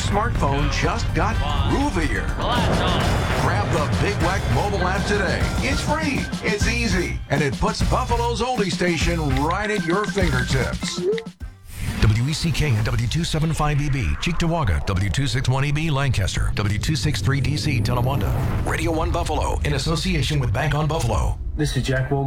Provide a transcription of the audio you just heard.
smartphone just got groovier. Grab the Big Weck mobile app today. It's free, it's easy, and it puts Buffalo's oldie station right at your fingertips. WECK and W275EB, Cheektowaga, W261EB, Lancaster, W263DC, Tonawanda. Radio 1 Buffalo, in association with Bank on Buffalo. This is Jack Wogan.